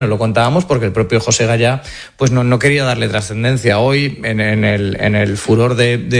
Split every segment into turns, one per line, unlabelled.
Lo contábamos porque el propio José Gallá pues no quería darle trascendencia. Hoy, en el furor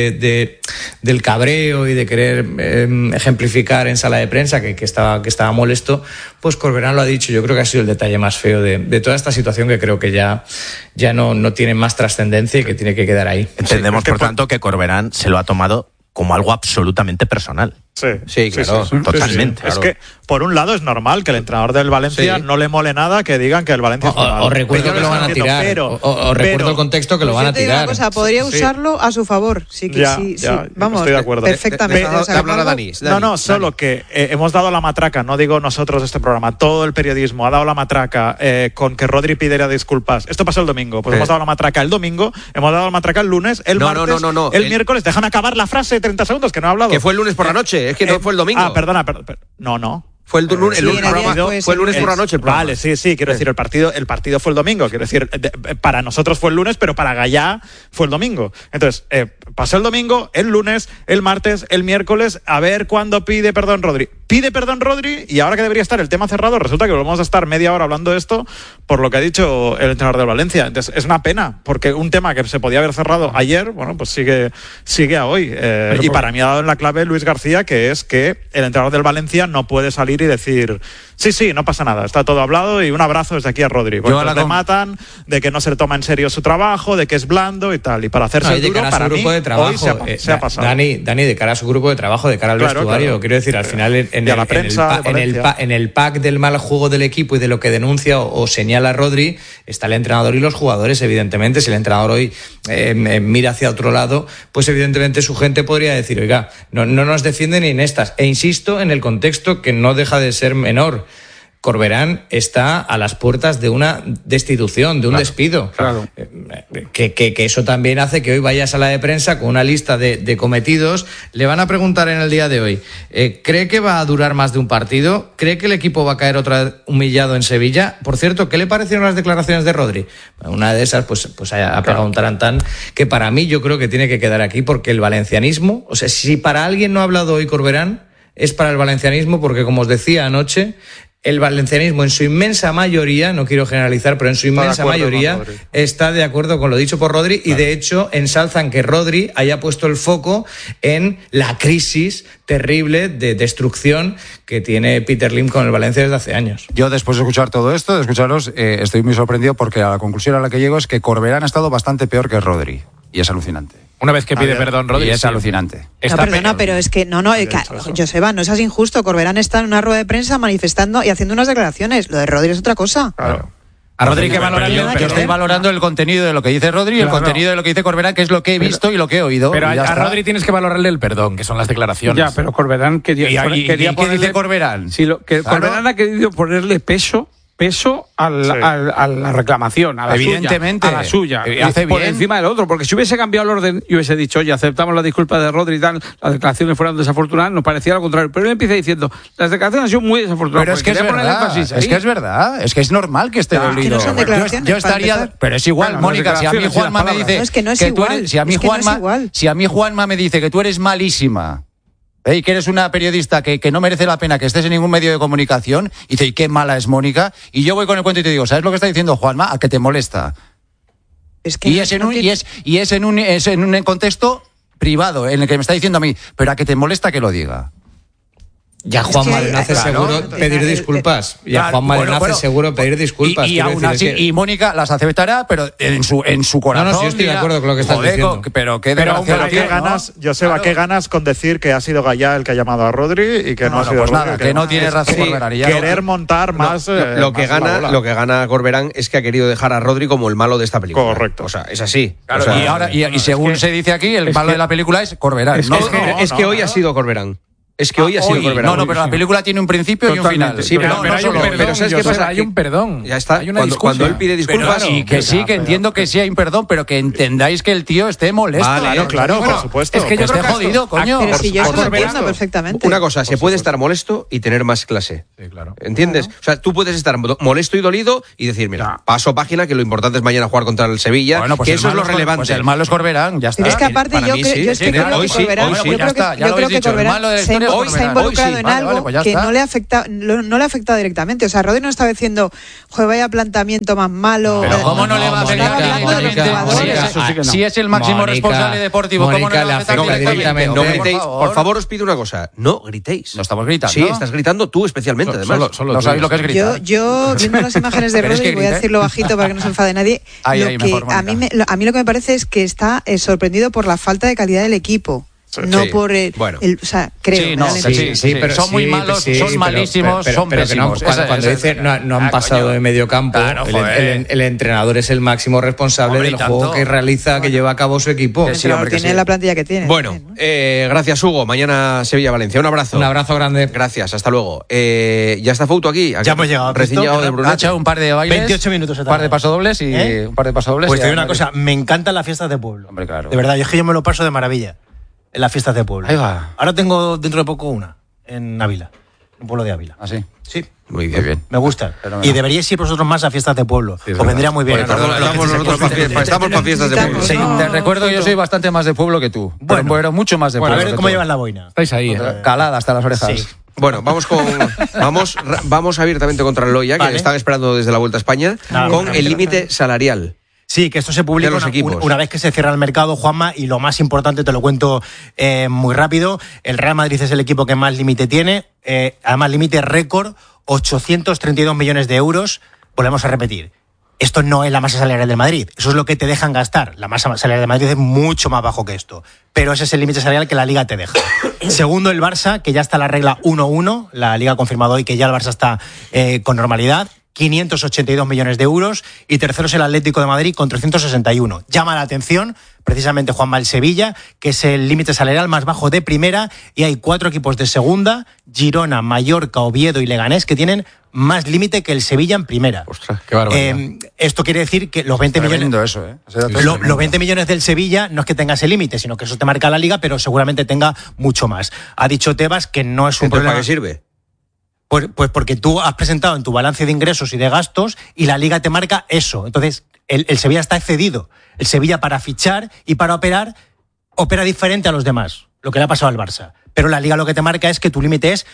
del cabreo y de querer ejemplificar en sala de prensa que estaba molesto, pues Corberán lo ha dicho. Yo creo que ha sido el detalle más feo de toda esta situación, que creo que ya no tiene más trascendencia y que tiene que quedar ahí.
Entendemos, por tanto, que Corberán se lo ha tomado como algo absolutamente personal.
Sí, claro,
totalmente.
Sí. Es que, por un lado, es normal que el entrenador del Valencia no le mole nada que digan que el Valencia es mal.
Os recuerdo que lo van a tirar. Os recuerdo el contexto que lo van a tirar.
Una cosa, podría usarlo a su favor. Sí, vamos,
estoy de acuerdo.
Perfectamente.
Dani.
Solo que hemos dado la matraca, no digo nosotros de este programa, todo el periodismo ha dado la matraca con que Rodri pidiera disculpas. Esto pasó el domingo, pues hemos dado la matraca el domingo, hemos dado la matraca el lunes, el martes, el miércoles. Déjame acabar la frase de 30 segundos que no he hablado.
Que fue el lunes por la noche, es que no fue el domingo.
Perdona. No.
Fue el lunes por la noche el programa.
Vale, sí, quiero decir, el partido fue el domingo. Quiero decir, para nosotros fue el lunes, pero para Gallá fue el domingo. Entonces, pasó el domingo, el lunes, el martes, el miércoles, a ver cuándo pide perdón Rodri. Pide perdón Rodri, y ahora que debería estar el tema cerrado, resulta que volvemos a estar media hora hablando de esto por lo que ha dicho el entrenador del Valencia. Entonces, es una pena, porque un tema que se podía haber cerrado ayer, bueno, pues sigue a hoy. Y para mí ha dado en la clave Luis García, que es que el entrenador del Valencia no puede salir y decir, sí, no pasa nada, está todo hablado, y un abrazo desde aquí a Rodri. Porque le matan de que no se le toma en serio su trabajo, de que es blando y tal. Y para hacerse el duro, para mí, hoy se ha pasado.
Dani, de cara a su grupo de trabajo, de cara al vestuario, quiero decir, al final en el pack del mal juego del equipo y de lo que denuncia o señala Rodri, está el entrenador y los jugadores, evidentemente. Si el entrenador hoy mira hacia otro lado, pues evidentemente su gente podría decir, oiga, no nos defienden ni en estas. E insisto en el contexto que no deja de ser menor. Corberán está a las puertas de una destitución, de un despido.
Claro.
Que eso también hace que hoy vaya a sala de prensa con una lista de cometidos. Le van a preguntar en el día de hoy, ¿cree que va a durar más de un partido? ¿Cree que el equipo va a caer otra vez humillado en Sevilla? Por cierto, ¿qué le parecieron las declaraciones de Rodri? Una de esas pues ha pegado un tarantán que para mí yo creo que tiene que quedar aquí, porque el valencianismo, o sea, si para alguien no ha hablado hoy Corberán, es para el valencianismo, porque como os decía anoche, el valencianismo en su inmensa mayoría, no quiero generalizar, pero en su inmensa mayoría está de acuerdo con lo dicho por Rodri, y de hecho ensalzan que Rodri haya puesto el foco en la crisis terrible de destrucción que tiene Peter Lim con el Valencia desde hace años.
Yo, después de escuchar todo esto, de escucharos, estoy muy sorprendido, porque a la conclusión a la que llego es que Corberán ha estado bastante peor que Rodri, y es alucinante.
Una vez que pide perdón Rodri,
es alucinante.
Perdona, pero es que Joseba, no es así injusto. Corberán está en una rueda de prensa manifestando y haciendo unas declaraciones. Lo de Rodri es otra cosa.
Claro.
A Rodri que valorarle.
Yo estoy valorando el contenido de lo que dice Rodri y el contenido de lo que dice Corberán, que es lo que he visto y lo que he oído.
Pero a Rodri tienes que valorarle el perdón, que son las declaraciones.
Ya, pero Corberán quería
ponerle, ¿qué dice Corberán?
Corberán ha querido ponerle peso a la reclamación, a la
evidentemente,
suya, a la suya,
hace
por
bien.
encima del otro, porque si hubiese cambiado el orden y hubiese dicho, oye, aceptamos la disculpa de Rodri y tal, las declaraciones fueron desafortunadas, nos parecía lo contrario, pero él empieza diciendo, las declaraciones han sido muy desafortunadas.
Pero es que es verdad, es que es normal que esté dolido.
No son declaraciones,
yo estaría, pero es igual, bueno, Mónica, si a mí Juanma me dice si a mí Juanma me dice que tú eres malísima, y que eres una periodista que no merece la pena que estés en ningún medio de comunicación, y dice, y qué mala es Mónica, y yo voy con el cuento y te digo, ¿sabes lo que está diciendo Juanma? A que te molesta. Es en un contexto privado en el que me está diciendo a mí, pero a que te molesta que lo diga.
Y a Juan Malenace seguro pedir disculpas. Y a Juan Malenace seguro pedir disculpas.
Y aún así, y Mónica las aceptará, pero en su corazón.
No, sí estoy de acuerdo con lo que estás diciendo.
Pero qué
ganas, Joseba, qué ganas con decir que ha sido Gallá el que ha llamado a Rodri y que no ha sido
pues
Rodri,
nada, que no tiene razón Corberán.
Querer montar más.
Lo que gana Corberán es que ha querido dejar a Rodri como el malo de esta película.
Correcto.
O sea, es así.
Claro, y según se dice aquí, el malo de la película es Corberán.
Es que hoy ha sido Corberán. Es que hoy ha sido Corberán.
No, pero la película tiene un principio y un final.
Sí, pero ¿sabes qué pasa?
Hay un perdón.
Ya está.
Hay una
cuando él pide disculpas.
Que entiendo que sí hay un perdón, pero que entendáis que el tío esté molesto.
Vale, claro, por supuesto.
Es que yo esté jodido, coño.
Pero si yo eso lo entiendo perfectamente.
Una cosa, se puede estar molesto y tener más clase.
Sí, claro.
¿Entiendes? O sea, tú puedes estar molesto y dolido y decir, mira, paso página, que lo importante es mañana jugar contra el Sevilla,
bueno, pues
que eso es lo relevante.
Pues el malo es Corberán, ya está.
Es que aparte yo creo que Corberán se Rodri está involucrado en algo que no le ha afectado directamente. O sea, Rodri no estaba diciendo, joder, vaya planteamiento más malo.
Pero ¿cómo no le va a afectar? Si es el máximo responsable deportivo, ¿cómo no le va a afectar directamente?
No gritéis. Por favor, os pido una cosa. No gritéis.
No estamos gritando.
Sí, estás gritando tú especialmente, además.
No sabéis lo que es gritar.
Yo viendo las imágenes de Rodri, voy a decirlo bajito para que no se enfade nadie, a mí lo que me parece es que está sorprendido por la falta de calidad del equipo. No por o sea, creo.
Pero son muy malos, son malísimos, son pésimos.
Cuando dice no han pasado de medio campo, el entrenador es el máximo responsable del juego que realiza, que lleva a cabo su equipo.
Tiene la plantilla que tiene.
Bueno, gracias, Hugo. Mañana Sevilla-Valencia. Un abrazo.
Un abrazo grande.
Gracias, hasta luego. Ya está Fouto aquí.
Ya hemos llegado.
Recién llegado de Brunete.
Ha hecho un par de bailes.
28 minutos.
Un par de pasodobles y un par de pasodobles.
Pues te digo una cosa, me encantan las fiestas de pueblo.
Hombre, claro.
De verdad, es que yo me lo paso de maravilla. En las fiestas de pueblo.
Ahí va.
Ahora tengo dentro de poco una, en Ávila, en un pueblo de Ávila.
¿Ah, sí?
Sí.
Muy bien.
Me gusta. Y deberíais ir vosotros más a fiestas de pueblo. Sí, os vendría muy bien.
Estamos para fiestas de pueblo.
Sí, te recuerdo que yo soy bastante más de pueblo que tú. Bueno, mucho más de pueblo.
A ver cómo llevas la boina.
Estáis ahí.
Calada hasta las orejas.
Sí.
Bueno, vamos abiertamente contra el Loya, que están esperando desde la Vuelta a España, con el límite salarial.
Sí, que esto se publica una vez que se cierra el mercado, Juanma, y lo más importante, te lo cuento muy rápido, el Real Madrid es el equipo que más límite tiene, además límite récord, 832 millones de euros, volvemos a repetir. Esto no es la masa salarial del Madrid, eso es lo que te dejan gastar. La masa salarial del Madrid es mucho más bajo que esto, pero ese es el límite salarial que la Liga te deja. Segundo, el Barça, que ya está la regla 1-1, la Liga ha confirmado hoy que ya el Barça está con normalidad, 582 millones de euros, y tercero es el Atlético de Madrid con 361. Llama la atención precisamente Juanma el Sevilla, que es el límite salarial más bajo de primera, y hay 4 equipos de segunda, Girona, Mallorca, Oviedo y Leganés, que tienen más límite que el Sevilla en primera.
Ostras, qué barbaridad.
Esto quiere decir que los 20 millones los 20 millones del Sevilla no es que tenga ese límite, sino que eso te marca la Liga, pero seguramente tenga mucho más. Ha dicho Tebas que no es un problema.
¿Para qué sirve?
Pues porque tú has presentado en tu balance de ingresos y de gastos y la Liga te marca eso. Entonces, el Sevilla está excedido. El Sevilla, para fichar y para operar, opera diferente a los demás, lo que le ha pasado al Barça. Pero la Liga lo que te marca es que tu límite es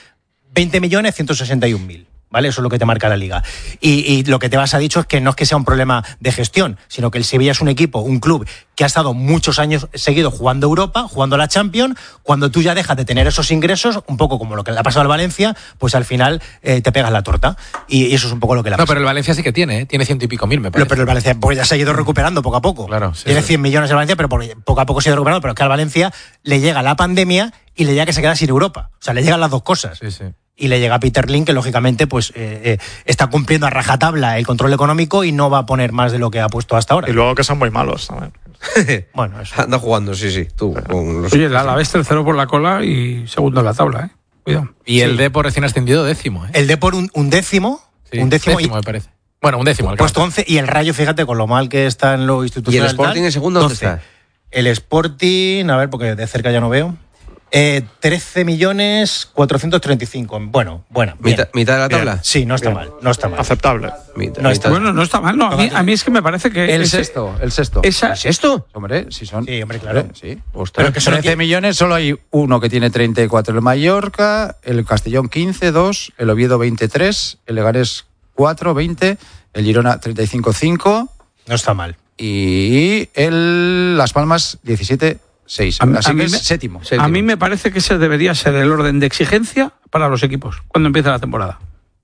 20.161.000. ¿Vale? Eso es lo que te marca la Liga. Y lo que Tebas ha dicho es que no es que sea un problema de gestión, sino que el Sevilla es un equipo, un club que ha estado muchos años seguidos jugando Europa, jugando la Champions. Cuando tú ya dejas de tener esos ingresos, un poco como lo que le ha pasado al Valencia, pues al final te pegas la torta. Y eso es un poco lo que le ha pasado.
No, pero el Valencia sí que tiene 100 y pico mil, me parece.
Pero el Valencia pues ya se ha ido recuperando poco a poco.
Claro, sí,
tiene 100 millones el Valencia, pero poco a poco se ha ido recuperando. Pero es que al Valencia le llega la pandemia y le llega que se queda sin Europa. O sea, le llegan las dos cosas.
Sí.
Y le llega a Peter Lim, que lógicamente pues está cumpliendo a rajatabla el control económico y no va a poner más de lo que ha puesto hasta ahora.
Y luego que son muy malos también.
Bueno, eso. Anda jugando, sí. Tú, con los...
Oye, el Alavés tercero por la cola y segundo en la tabla, Cuidado.
Y el Depor recién ascendido 10º,
El Depor un décimo.
Sí,
un décimo
me parece. Bueno, un décimo.
Puesto 11, y el Rayo, fíjate, con lo mal que está en lo institucional.
¿Y el Sporting en segundo dónde está?
El Sporting, a ver, porque de cerca ya no veo. 13.435.000. Bueno,
¿Mitad de la tabla?
Bien. Sí, no está mal.
Aceptable.
No está mal. No, a mí es que me parece que...
El sexto.
¿El sexto?
Hombre, si son...
Sí, hombre, claro.
Sí. Pero que son 13 millones, solo hay uno que tiene 34. El Mallorca, el Castellón 15, 2, el Oviedo 23, el Leganés 4, 20, el Girona 35,5.
No está mal.
Y Las Palmas 17, 6. Así que es séptimo.
A mí me parece que ese debería ser el orden de exigencia para los equipos cuando empieza la temporada.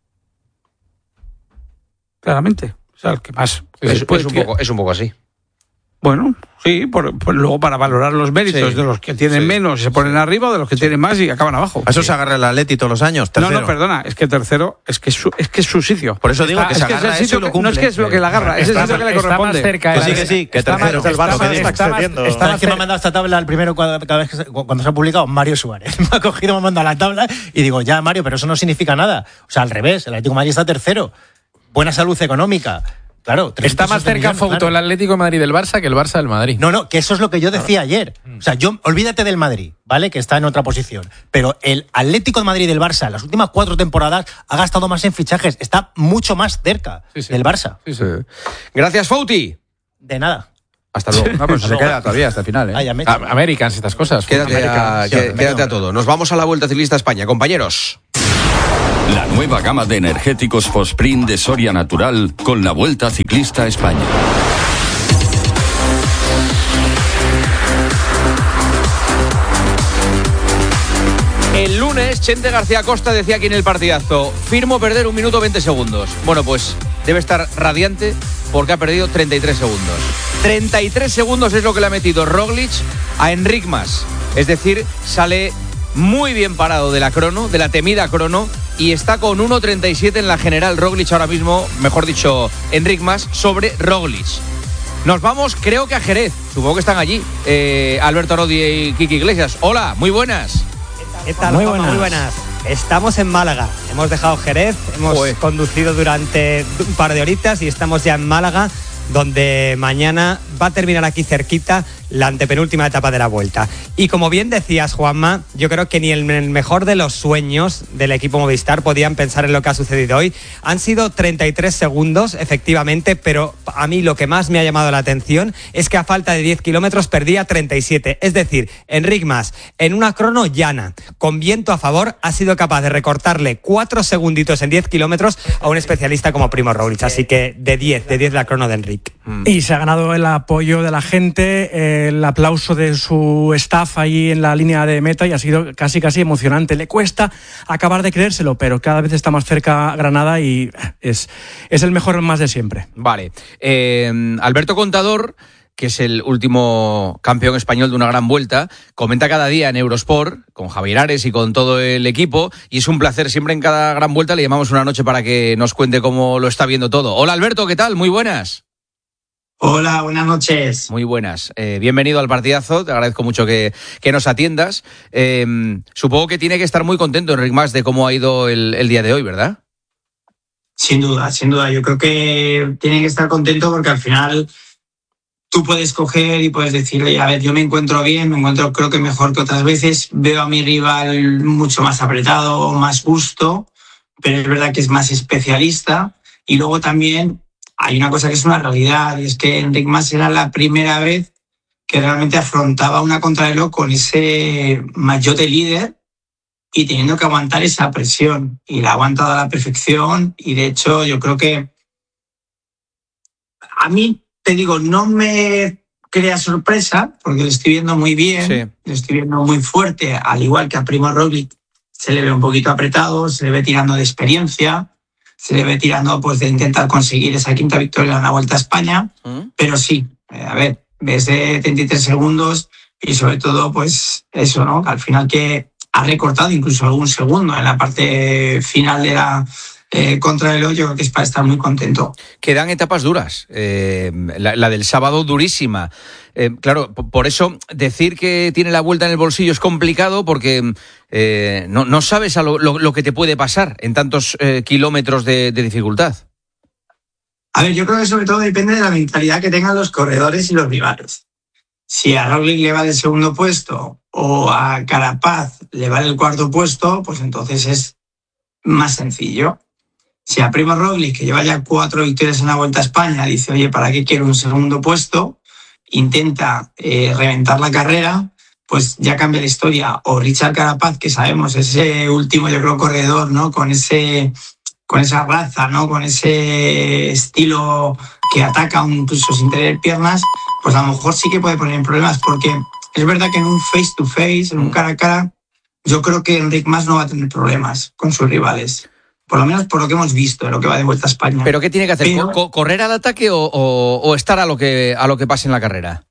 Claramente. O sea, el que más...
Es un poco así.
Bueno, sí, luego para valorar los méritos de los que tienen menos y se ponen arriba, o de los que tienen más y acaban abajo.
¿A eso se agarra el Atleti todos los años? Tercero.
No, perdona, es que tercero es que es su sitio.
Por eso digo que se agarra eso y lo cumple.
No es que es lo que le agarra, es el sitio que le corresponde.
Está más cerca. Sí, que tercero es el Barça.
Está que me ha mandado esta tabla al primero cada vez cuando se ha publicado, Mario Suárez. Me ha cogido, me ha mandado la tabla y digo, ya Mario, pero eso no significa nada. O sea, al revés, el Atlético de Madrid está tercero. Buena salud económica. Claro,
está más cerca Fouto el Atlético de Madrid del Barça que el Barça del Madrid.
No, que eso es lo que yo decía ayer. O sea, olvídate del Madrid, ¿vale? Que está en otra posición. Pero el Atlético de Madrid del Barça, las últimas 4 temporadas, ha gastado más en fichajes. Está mucho más cerca del Barça.
Sí. Gracias, Fouti.
De nada.
Hasta luego.
No, pues se queda todavía hasta el final, ¿eh?
Americans, estas cosas.
Quédate a todo. Nos vamos a la Vuelta Ciclista a España, compañeros.
La nueva gama de energéticos Fosprint de Soria Natural con la Vuelta Ciclista a España.
El lunes, Chente García Costa decía aquí en el partidazo: firmo perder 1 minuto 20 segundos. Bueno, pues debe estar radiante porque ha perdido 33 segundos. 33 segundos es lo que le ha metido Roglic a Enric Mas. Es decir, sale muy bien parado de la crono, de la temida crono, y está con 1.37 en la general Roglic ahora mismo, mejor dicho, Enric Mas sobre Roglic. Nos vamos, creo que a Jerez. Supongo que están allí. Alberto Rodi y Kiki Iglesias. Hola, muy buenas.
¿Qué tal? Muy buenas. Estamos en Málaga. Hemos dejado Jerez, hemos conducido durante un par de horitas y estamos ya en Málaga, donde mañana va a terminar aquí cerquita la antepenúltima etapa de la Vuelta. Y como bien decías, Juanma, yo creo que ni en el mejor de los sueños del equipo Movistar podían pensar en lo que ha sucedido hoy. Han sido 33 segundos, efectivamente, pero a mí lo que más me ha llamado la atención es que a falta de 10 kilómetros perdía 37. Es decir, Enric Mas, en una crono llana, con viento a favor, ha sido capaz de recortarle 4 segunditos en 10 kilómetros a un especialista como Primo Roglic. Así que de 10 la crono de Enric.
Y se ha ganado el apoyo de la gente, el aplauso de su staff ahí en la línea de meta, y ha sido casi emocionante. Le cuesta acabar de creérselo, pero cada vez está más cerca Granada y es el mejor más de siempre.
Vale. Alberto Contador, que es el último campeón español de una gran vuelta, comenta cada día en Eurosport con Javier Ares y con todo el equipo, y es un placer, siempre en cada gran vuelta le llamamos una noche para que nos cuente cómo lo está viendo todo. Hola Alberto, ¿qué tal? Muy buenas.
Hola, buenas noches.
Muy buenas. Bienvenido al partidazo, te agradezco mucho que nos atiendas. Supongo que tiene que estar muy contento Enric Mas de cómo ha ido el día de hoy, ¿verdad?
Sin duda. Yo creo que tiene que estar contento porque al final tú puedes coger y puedes decirle, a ver, yo me encuentro bien, creo que mejor que otras veces, veo a mi rival mucho más apretado, más justo, pero es verdad que es más especialista. Y luego también hay una cosa que es una realidad, y es que Enric Mas era la primera vez que realmente afrontaba una contrarreloj con ese maillot de líder y teniendo que aguantar esa presión. Y la ha aguantado a la perfección, y de hecho yo creo que a mí, te digo, no me crea sorpresa porque lo estoy viendo muy bien, Lo estoy viendo muy fuerte, al igual que a Primo Roglic se le ve un poquito apretado, se le ve tirando de experiencia, se le ve tirando pues de intentar conseguir esa quinta victoria en la Vuelta a España, pero sí, a ver, ves de 33 segundos y sobre todo pues eso, ¿no? Al final que ha recortado incluso algún segundo en la parte final de la contrarreloj, yo creo que es para estar muy contento.
Quedan etapas duras, la del sábado durísima. Claro, por eso decir que tiene la Vuelta en el bolsillo es complicado porque no sabes lo que te puede pasar en tantos kilómetros de dificultad.
A ver, yo creo que sobre todo depende de la mentalidad que tengan los corredores y los rivales. Si a Roglic le vale el segundo puesto o a Carapaz le vale el cuarto puesto, pues entonces es más sencillo. Si a Primo Roglic, que lleva ya 4 victorias en la Vuelta a España, dice, oye, ¿para qué quiero un segundo puesto? Intenta reventar la carrera, pues ya cambia la historia. O Richard Carapaz, que sabemos, ese último, yo creo, corredor, ¿no? Con esa raza, ¿no? Con ese estilo que ataca incluso sin tener piernas, pues a lo mejor sí que puede poner en problemas, porque es verdad que en un face-to-face, en un cara a cara, yo creo que Enric Mas no va a tener problemas con sus rivales. Por lo menos por lo que hemos visto, lo que va de Vuelta a España.
¿Pero qué tiene que hacer? ¿Correr al ataque o estar a lo que pase en la carrera?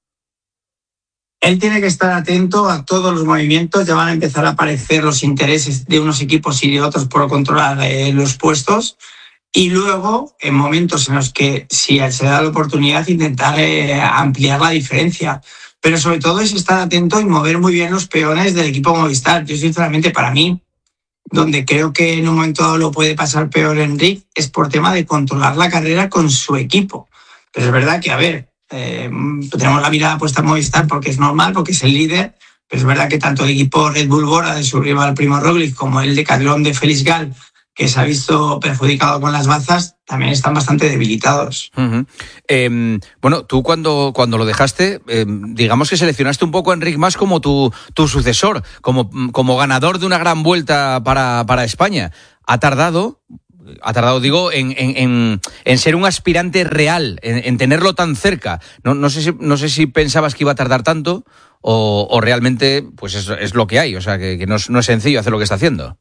Él tiene que estar atento a todos los movimientos. Ya van a empezar a aparecer los intereses de unos equipos y de otros por controlar los puestos. Y luego, en momentos en los que, si se da la oportunidad, intentar ampliar la diferencia. Pero sobre todo es estar atento y mover muy bien los peones del equipo Movistar. Yo, sinceramente, para mí, donde creo que en un momento dado lo puede pasar peor Enric, es por tema de controlar la carrera con su equipo. Pero es verdad que, a ver, tenemos la mirada puesta en Movistar porque es normal, porque es el líder, pero es verdad que tanto el equipo Red Bull Bora de su rival Primo Roglic como el Decathlon de Félix Gall, que se ha visto perjudicado con las bazas, también están bastante debilitados.
Uh-huh. Bueno, tú cuando lo dejaste, digamos que seleccionaste un poco a Enric Mas como tu sucesor, como ganador de una gran vuelta para España. Ha tardado, digo, en ser un aspirante real, en tenerlo tan cerca. No sé si pensabas que iba a tardar tanto o realmente pues es lo que hay, o sea, que no es sencillo hacer lo que está haciendo.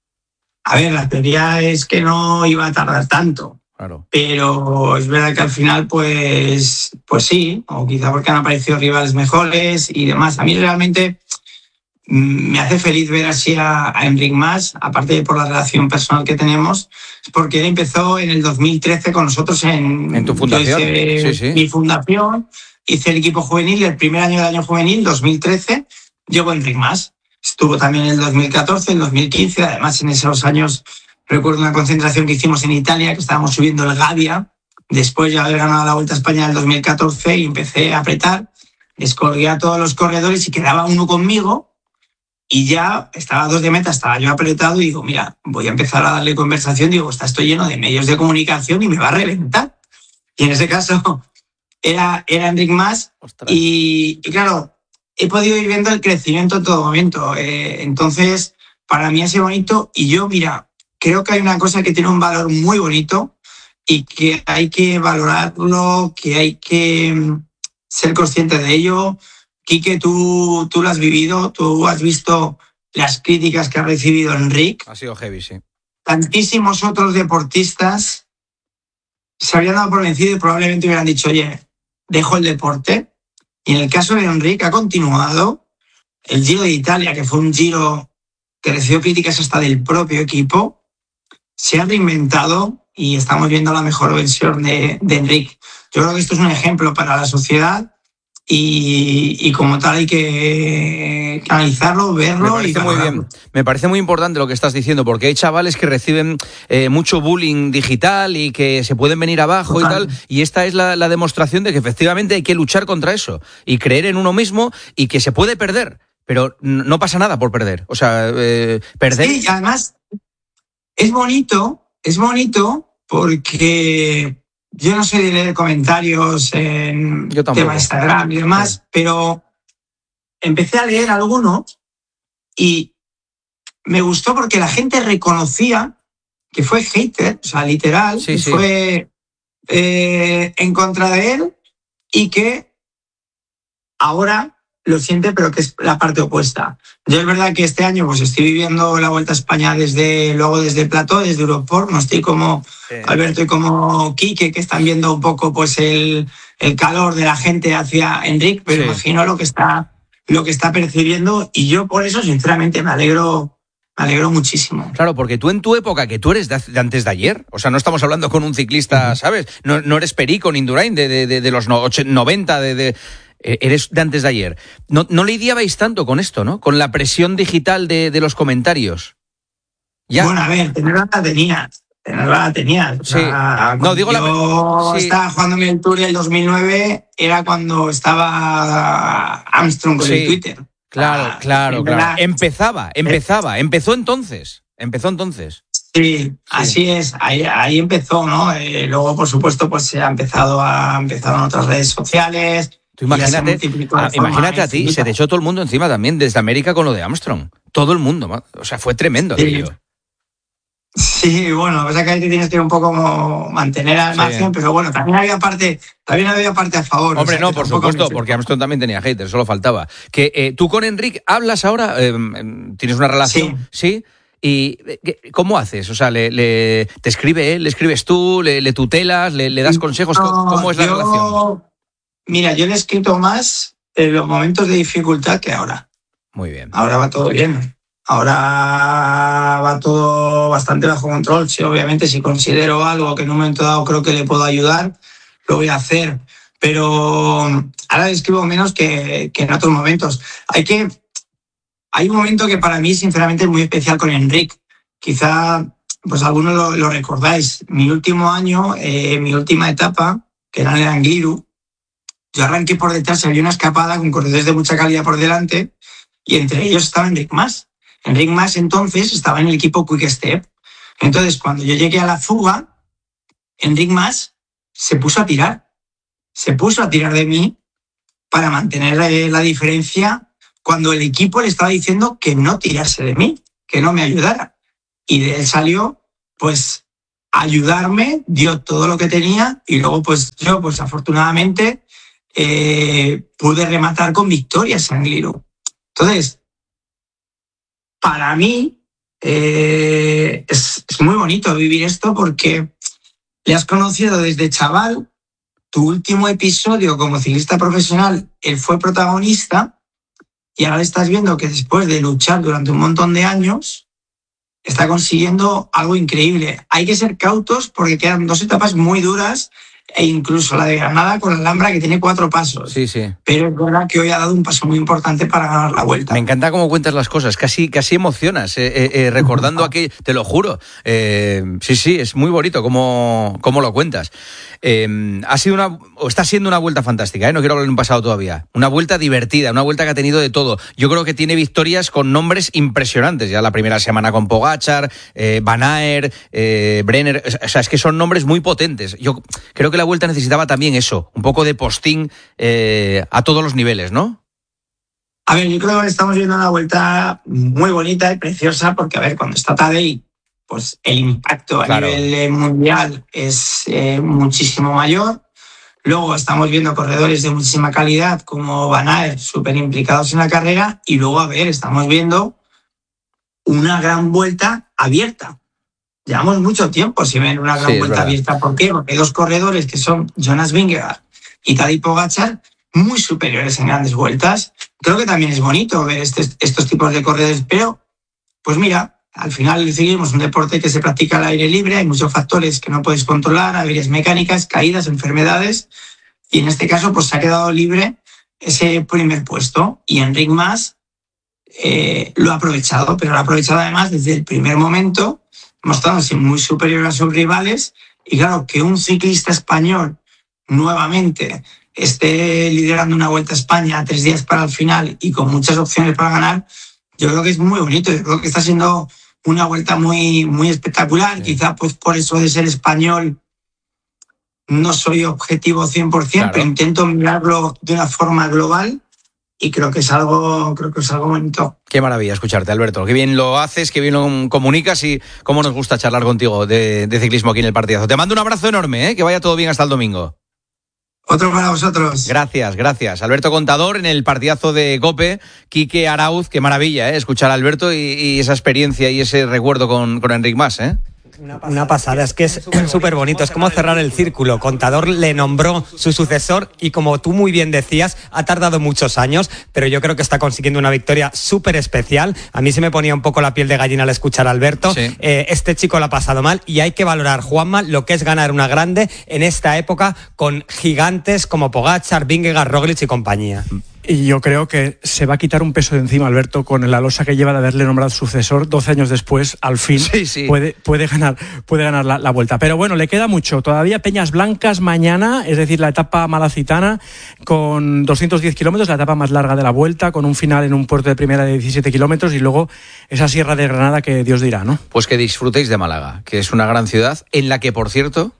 A ver, la teoría es que no iba a tardar tanto.
Claro.
Pero es verdad que al final, pues sí, o quizá porque han aparecido rivales mejores y demás. A mí realmente me hace feliz ver así a Enric Mas, aparte de por la relación personal que tenemos, porque él empezó en el 2013 con nosotros en
tu fundación.
Sí. Mi fundación, hice el equipo juvenil, el primer año del año juvenil, 2013, llegó Enric Mas. Estuvo también en el 2014, en el 2015, además en esos años recuerdo una concentración que hicimos en Italia, que estábamos subiendo el Gavia, después de haber ganado la Vuelta a España en el 2014 y empecé a apretar, descolgué a todos los corredores y quedaba uno conmigo y ya estaba a 2 de meta, estaba yo apretado y digo, mira, voy a empezar a darle conversación, digo, estoy lleno de medios de comunicación y me va a reventar. Y en ese caso era Enric Mas y claro, he podido ir viendo el crecimiento en todo momento. Entonces, para mí ha sido bonito y yo, mira, creo que hay una cosa que tiene un valor muy bonito y que hay que valorarlo, que hay que ser consciente de ello. Quique, tú lo has vivido, tú has visto las críticas que ha recibido Enric.
Ha sido heavy, sí.
Tantísimos otros deportistas se habrían dado por vencido y probablemente hubieran dicho, oye, dejo el deporte. Y en el caso de Enric ha continuado. El Giro de Italia, que fue un giro que recibió críticas hasta del propio equipo, se ha reinventado y estamos viendo la mejor versión de Enric. Yo creo que esto es un ejemplo para la sociedad y como tal hay que analizarlo, verlo.
Me parece muy importante lo que estás diciendo, porque hay chavales que reciben mucho bullying digital y que se pueden venir abajo. Total. Y tal, y esta es la demostración de que efectivamente hay que luchar contra eso y creer en uno mismo y que se puede perder, pero no pasa nada por perder. O sea, perder...
Sí, además es bonito porque... Yo no soy de leer comentarios en tema de Instagram y demás, pero empecé a leer algunos y me gustó porque la gente reconocía que fue hater, o sea, literal, fue en contra de él y que ahora lo siente, pero que es la parte opuesta. Yo es verdad que este año pues estoy viviendo la Vuelta a España desde Plató, desde Europort, no estoy como Alberto y como Quique, que están viendo un poco pues el calor de la gente hacia Enric, pero imagino lo que está percibiendo y yo por eso sinceramente me alegro muchísimo.
Claro, porque tú en tu época, que tú eres de antes de ayer, o sea, no estamos hablando con un ciclista, ¿sabes? No eres Perico ni Indurain de los 90, eres de antes de ayer. No lidiabais tanto con esto, ¿no? Con la presión digital de los comentarios. ¿Ya?
Bueno, a ver, tenerla la tenías. O sea,
no, digo
yo estaba jugando en el Tour el 2009, era cuando estaba Armstrong con el Twitter.
Claro. Empezó entonces.
Sí, así es, ahí empezó, ¿no? Luego, por supuesto, pues se empezaron otras redes sociales.
Tú imagínate a ti, se te echó todo el mundo encima también desde América con lo de Armstrong. Todo el mundo, o sea, fue tremendo aquello.
Sí, bueno, lo que pasa es que ahí te tienes que un poco como mantener al margen, pero bueno, también había parte a favor.
Hombre, no, por supuesto, porque Armstrong también tenía haters, solo faltaba. Que tú con Enric hablas ahora, tienes una relación, ¿sí? ¿Y cómo haces? O sea, ¿te escribe él, le escribes tú, le tutelas, le das consejos? ¿Cómo es la relación?
Mira, yo le he escrito más en los momentos de dificultad que ahora.
Muy bien.
Ahora va todo bien. Ahora va todo bastante bajo control. Sí, obviamente, si considero algo que en un momento dado creo que le puedo ayudar, lo voy a hacer. Pero ahora le escribo menos que en otros momentos. Hay un momento que para mí, sinceramente, es muy especial con Enric. Quizá pues algunos lo recordáis. Mi último año, mi última etapa, que era en el Angliru, yo arranqué por detrás, había una escapada con corredores de mucha calidad por delante y entre ellos estaba Enric Mas. Enric Mas entonces estaba en el equipo Quick Step. Entonces, cuando yo llegué a la fuga, Enric Mas se puso a tirar de mí para mantener la diferencia cuando el equipo le estaba diciendo que no tirase de mí, que no me ayudara. Y de él salió, pues, a ayudarme, dio todo lo que tenía y luego, pues, yo, pues, afortunadamente, pude rematar con victoria San Gliro. Entonces, para mí, es muy bonito vivir esto porque le has conocido desde chaval. Tu último episodio como ciclista profesional, él fue protagonista y ahora estás viendo que después de luchar durante un montón de años, está consiguiendo algo increíble. Hay que ser cautos porque quedan 2 etapas muy duras e incluso la de Granada con la Alhambra que tiene 4 pasos.
Sí, sí.
Pero es verdad que hoy ha dado un paso muy importante para ganar la Vuelta.
Me encanta cómo cuentas las cosas, casi emocionas, recordando aquello, te lo juro. Sí, es muy bonito cómo lo cuentas. Está siendo una vuelta fantástica, no quiero hablar de un pasado todavía. Una vuelta divertida, una vuelta que ha tenido de todo. Yo creo que tiene victorias con nombres impresionantes. Ya la primera semana con Pogačar, Van Aert, Brenner. O sea, es que son nombres muy potentes. Yo creo que la vuelta necesitaba también eso, un poco de postín a todos los niveles, ¿no?
A ver, yo creo que estamos viendo una vuelta muy bonita y preciosa porque, a ver, cuando está Tadej, pues el impacto a nivel mundial es muchísimo mayor. Luego estamos viendo corredores de muchísima calidad como Van Aert, súper implicados en la carrera. Y luego, a ver, estamos viendo una gran vuelta abierta. Llevamos mucho tiempo sin ver una gran vuelta abierta. ¿Por qué? Porque hay 2 corredores que son Jonas Vingegaard y Tadej Pogačar muy superiores en grandes vueltas. Creo que también es bonito ver estos tipos de corredores, pero, pues mira, al final el ciclismo es un deporte que se practica al aire libre, hay muchos factores que no puedes controlar, averías mecánicas, caídas, enfermedades, y en este caso pues se ha quedado libre ese primer puesto, y Enric Mas lo ha aprovechado, pero lo ha aprovechado además desde el primer momento, mostrándose muy superior a sus rivales, y claro, que un ciclista español nuevamente esté liderando una Vuelta a España a 3 días para el final y con muchas opciones para ganar, yo creo que es muy bonito, yo creo que está siendo una vuelta muy, muy espectacular. Sí. Quizá pues por eso de ser español no soy objetivo 100%, claro, pero intento mirarlo de una forma global y creo que es algo bonito.
Qué maravilla escucharte, Alberto. Qué bien lo haces, qué bien lo comunicas y cómo nos gusta charlar contigo de ciclismo aquí en el Partidazo. Te mando un abrazo enorme, que vaya todo bien hasta el domingo.
Otro para vosotros.
Gracias. Alberto Contador en el Partidazo de COPE. Quique Arauz, qué maravilla, escuchar a Alberto y esa experiencia y ese recuerdo con Enric Mas,
Una pasada, es que es súper bonito, es como cerrar el círculo. Contador le nombró su sucesor y como tú muy bien decías, ha tardado muchos años, pero yo creo que está consiguiendo una victoria súper especial. A mí se me ponía un poco la piel de gallina al escuchar a Alberto. Sí. Este chico lo ha pasado mal y hay que valorar, Juanma, lo que es ganar una grande en esta época con gigantes como Pogačar, Vingegaard, Roglic y compañía.
Y yo creo que se va a quitar un peso de encima, Alberto, con la losa que lleva de haberle nombrado sucesor 12 años después, al fin sí. Puede ganar la vuelta. Pero bueno, le queda mucho. Todavía Peñas Blancas mañana, es decir, la etapa malacitana con 210 kilómetros, la etapa más larga de la vuelta, con un final en un puerto de primera de 17 kilómetros y luego esa Sierra de Granada que Dios dirá, ¿no?
Pues que disfrutéis de Málaga, que es una gran ciudad en la que, por cierto,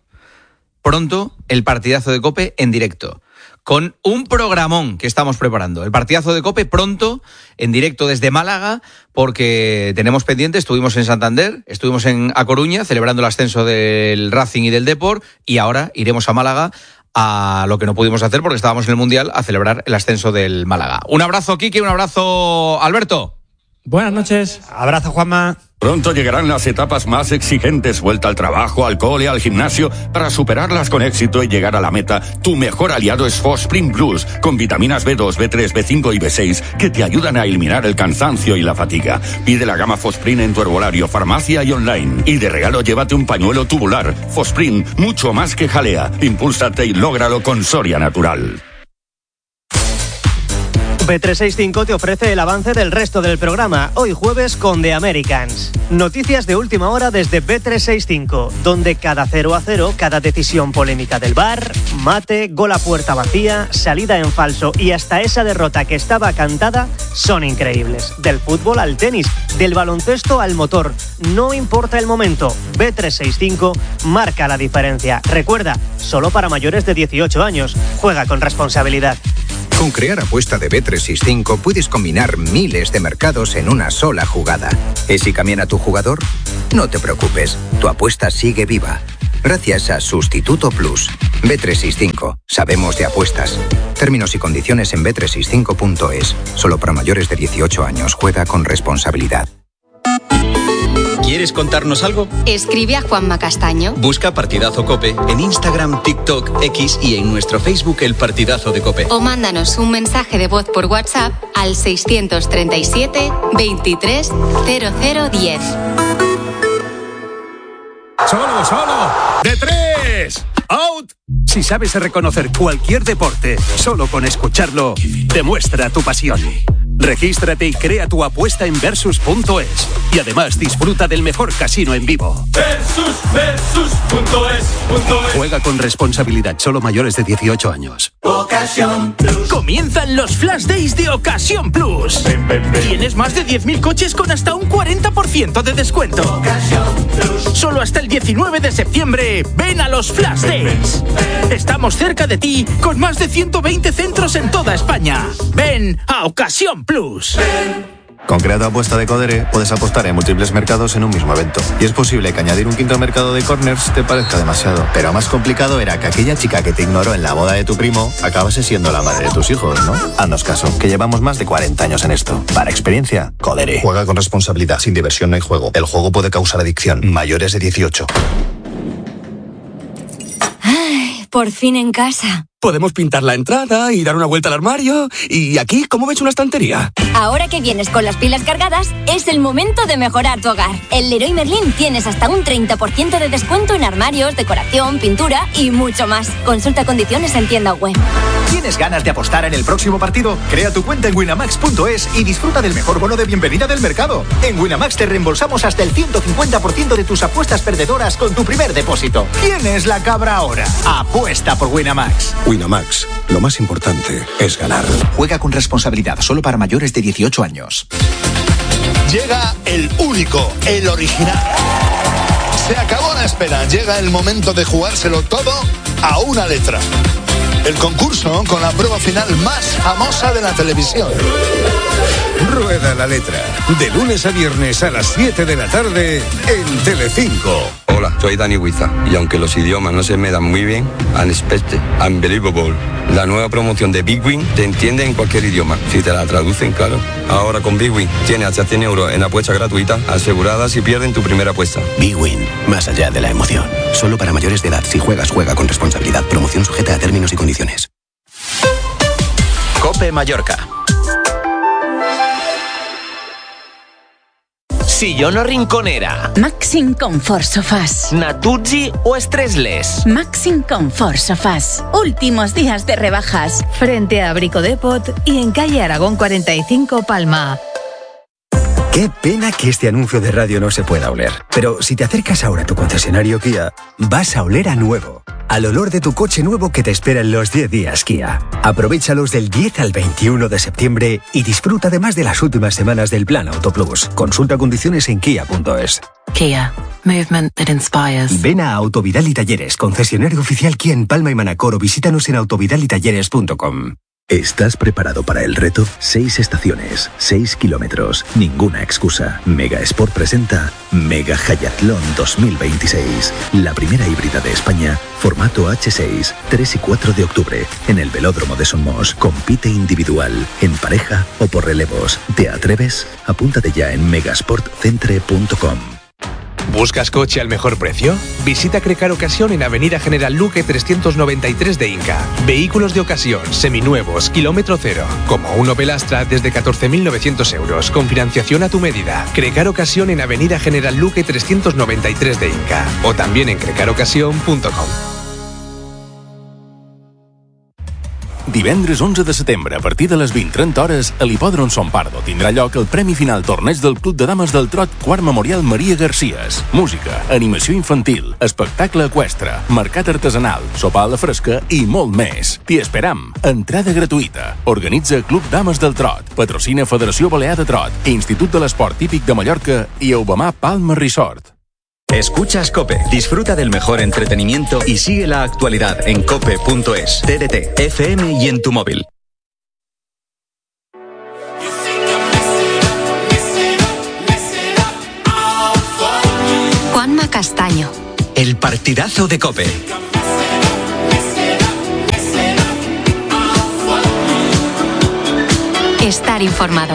pronto el Partidazo de COPE en directo. Con un programón que estamos preparando. El Partidazo de COPE pronto, en directo desde Málaga, porque tenemos pendiente, estuvimos en Santander, estuvimos en A Coruña, celebrando el ascenso del Racing y del Depor, y ahora iremos a Málaga a lo que no pudimos hacer porque estábamos en el Mundial, a celebrar el ascenso del Málaga. Un abrazo, Quique, un abrazo, Alberto.
Buenas noches.
Abrazo, Juanma.
Pronto llegarán las etapas más exigentes, vuelta al trabajo, al cole, al gimnasio. Para superarlas con éxito y llegar a la meta, tu mejor aliado es Fosprint Plus, con vitaminas B2, B3, B5 y B6 que te ayudan a eliminar el cansancio y la fatiga. Pide la gama Fosprint en tu herbolario, farmacia y online. Y de regalo llévate un pañuelo tubular. Fosprint, mucho más que jalea. Impúlsate y lógralo con Soria Natural.
Bet365 te ofrece el avance del resto del programa, hoy jueves con The Americans. Noticias de última hora desde Bet365, donde cada 0-0, cada decisión polémica del VAR, mate, gol a puerta vacía, salida en falso y hasta esa derrota que estaba cantada son increíbles. Del fútbol al tenis, del baloncesto al motor, no importa el momento, Bet365 marca la diferencia. Recuerda, solo para mayores de 18 años. Juega con responsabilidad.
Con Crear Apuesta de Bet365 puedes combinar miles de mercados en una sola jugada. ¿Y si cambian a tu jugador? No te preocupes, tu apuesta sigue viva. Gracias a Sustituto Plus. Bet365. Sabemos de apuestas. Términos y condiciones en bet365.es. Solo para mayores de 18 años. Juega con responsabilidad.
¿Quieres contarnos algo?
Escribe a Juanma Castaño.
Busca Partidazo COPE en Instagram, TikTok, X y en nuestro Facebook El Partidazo de COPE.
O mándanos un mensaje de voz por WhatsApp al 637 23 0010.
¡Solo! ¡De tres! ¡Out! Si sabes reconocer cualquier deporte solo con escucharlo, demuestra tu pasión. Regístrate y crea tu apuesta en Versus.es. Y además disfruta del mejor casino en vivo. Versus.es. Juega con responsabilidad, solo mayores de 18 años.
Ocasión Plus. Comienzan los Flash Days de Ocasión Plus. Tienes más de 10.000 coches con hasta un 40% de descuento. Ocasión Plus. Solo hasta el 19 de septiembre. Ven a los Flash Days. Estamos cerca de ti con más de 120 centros en toda España. Ven a Ocasión Plus.
Con Crea tu Apuesta de Codere puedes apostar en múltiples mercados en un mismo evento. Y es posible que añadir un quinto mercado de corners te parezca demasiado. Pero más complicado era que aquella chica que te ignoró en la boda de tu primo acabase siendo la madre de tus hijos, ¿no? Haznos caso, que llevamos más de 40 años en esto. Para experiencia, Codere. Juega con responsabilidad. Sin diversión no hay juego. El juego puede causar adicción. Mayores de 18.
Ay, por fin en casa.
Podemos pintar la entrada y dar una vuelta al armario. Y aquí, ¿cómo ves una estantería?
Ahora que vienes con las pilas cargadas, es el momento de mejorar tu hogar. En Leroy Merlin tienes hasta un 30% de descuento en armarios, decoración, pintura y mucho más. Consulta condiciones en tienda web.
¿Tienes ganas de apostar en el próximo partido? Crea tu cuenta en winamax.es y disfruta del mejor bono de bienvenida del mercado. En Winamax te reembolsamos hasta el 150% de tus apuestas perdedoras con tu primer depósito. ¿Quién es la cabra ahora? Apuesta por Winamax.
Winamax, lo más importante es ganar.
Juega con responsabilidad, solo para mayores de 18 años.
Llega el único, el original. Se acabó la espera, llega el momento de jugárselo todo a una letra. El concurso con la prueba final más famosa de la televisión.
Rueda la letra, de lunes a viernes a las 7 de la tarde en Telecinco.
Hola, soy Dani Huiza y aunque los idiomas no se me dan muy bien, Unexpected, Unbelievable, la nueva promoción de Big Win te entiende en cualquier idioma, si te la traducen, claro. Ahora con Big Win tienes hasta 100 euros en apuestas gratuitas aseguradas si pierden tu primera apuesta.
Big Win, más allá de la emoción. Solo para mayores de edad. Si juegas, juega con responsabilidad. Promoción sujeta a términos y condiciones.
COPE Mallorca. Sillón o rinconera.
Maxim Comfort Sofás.
Natuzzi o Stressless.
Maxim Comfort Sofás. Últimos días de rebajas.
Frente a Brico Depot y en calle Aragón 45, Palma.
Qué pena que este anuncio de radio no se pueda oler. Pero si te acercas ahora a tu concesionario Kia, vas a oler a nuevo. Al olor de tu coche nuevo que te espera en los 10 días Kia. Aprovéchalos del 10 al 21 de septiembre y disfruta además de las últimas semanas del Plan Auto Plus. Consulta condiciones en kia.es.
Kia. Movement that inspires.
Ven a Autovidal y Talleres, concesionario oficial Kia en Palma y Manacor, o visítanos en autovidalitalleres.com.
¿Estás preparado para el reto? 6 estaciones, 6 kilómetros, ninguna excusa. Mega Sport presenta Mega Hayatlón 2026. La primera híbrida de España, formato H6, 3 y 4 de octubre, en el Velódromo de Somos. Compite individual, en pareja o por relevos. ¿Te atreves? Apúntate ya en megasportcentre.com.
¿Buscas coche al mejor precio? Visita Crecar Ocasión en Avenida General Luque 393 de Inca. Vehículos de ocasión, seminuevos, kilómetro cero, como un Opel Astra desde 14.900 euros, con financiación a tu medida. Crecar Ocasión en Avenida General Luque 393 de Inca. O también en crecarocasión.com.
Divendres 11 de setembre, a partir de les 20:30 hores, a l'Hipòdrom Son Pardo tindrà lloc el Premi Final Torneig del Club de Dames del Trot Quart Memorial Maria Garcies. Música, animació infantil, espectacle eqüestre, mercat artesanal, sopar a la fresca i molt més. T'hi esperam. Entrada gratuïta. Organitza Club Dames del Trot. Patrocina Federació Balear de Trot, Institut de l'Esport Típic de Mallorca i Eubamar Palma Resort.
Escuchas COPE. Disfruta del mejor entretenimiento y sigue la actualidad en cope.es, TDT, FM y en tu móvil.
Juanma Castaño.
El partidazo de COPE.
Estar informado.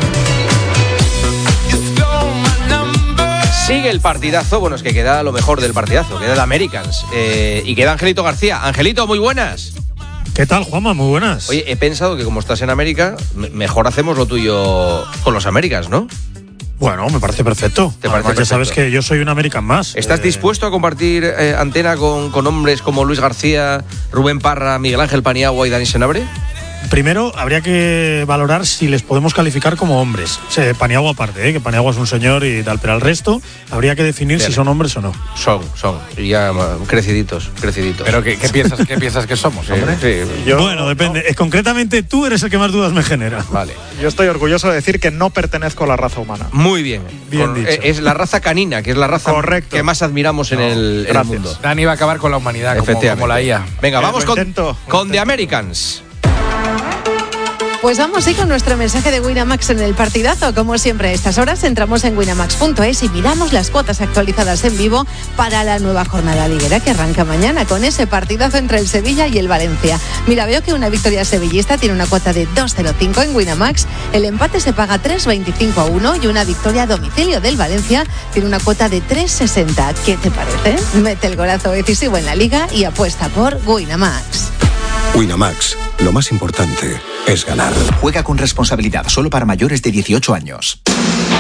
Sigue el partidazo, bueno, es que queda lo mejor del partidazo, queda el Americans. Y queda Angelito García. Angelito, muy buenas.
¿Qué tal, Juanma? Muy buenas.
Oye, he pensado que como estás en América, mejor hacemos lo tuyo con los Americans, ¿no?
Bueno, me parece perfecto.
¿Te parece perfecto?
Ya sabes que yo soy un American más.
¿Estás dispuesto a compartir antena con hombres como Luis García, Rubén Parra, Miguel Ángel Paniagua y Dani Senabre?
Primero, habría que valorar si les podemos calificar como hombres. O sea, Paniagua aparte, que Paniagua es un señor y tal, pero al resto habría que definir si son hombres o no.
Son. Y ya creciditos.
¿Pero qué piensas que somos, hombre?
Sí. Bueno, depende. No. Concretamente, tú eres el que más dudas me genera.
Vale.
Yo estoy orgulloso de decir que no pertenezco a la raza humana.
Muy bien.
Bien dicho.
Es la raza canina, que es la raza que más admiramos en el mundo.
Dani va a acabar con la humanidad, como la IA.
Venga, vamos con The Americans.
Pues vamos con nuestro mensaje de Winamax en el partidazo. Como siempre a estas horas entramos en winamax.es y miramos las cuotas actualizadas en vivo para la nueva jornada liguera que arranca mañana con ese partidazo entre el Sevilla y el Valencia. Mira, veo que una victoria sevillista tiene una cuota de 2,05 en Winamax, el empate se paga 3,25 a 1 y una victoria a domicilio del Valencia tiene una cuota de 3,60. ¿Qué te parece? Mete el golazo decisivo en la liga y apuesta por Winamax.
Winamax, lo más importante es ganar.
Juega con responsabilidad, solo para mayores de 18 años.